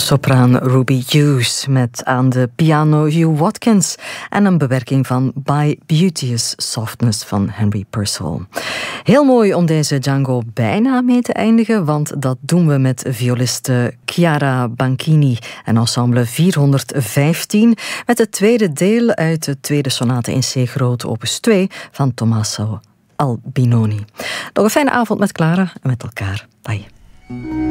Sopraan Ruby Hughes met aan de piano Hugh Watkins en een bewerking van By Beauteous Softness van Henry Purcell. Heel mooi om deze Django bijna mee te eindigen, want dat doen we met violiste Chiara Banchini en ensemble 415 met het tweede deel uit de tweede sonate in C groot opus 2 van Tommaso Albinoni. Nog een fijne avond met Clara en met elkaar. Bye.